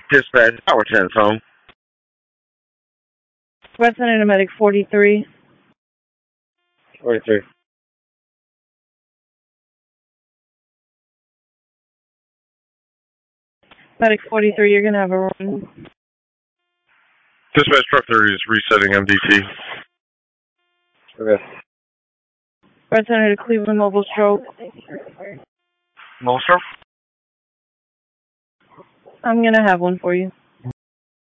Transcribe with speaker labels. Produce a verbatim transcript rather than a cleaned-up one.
Speaker 1: Dispatch, Tower ten, home.
Speaker 2: Resident Medic forty-three.
Speaker 1: forty-three.
Speaker 2: Medic forty-three, you're going to have a run.
Speaker 1: Dispatch, truck thirty is resetting M D T. Okay.
Speaker 2: Resident Cleveland Mobile Stroke.
Speaker 1: Mobile stroke?
Speaker 2: I'm going to have one for you.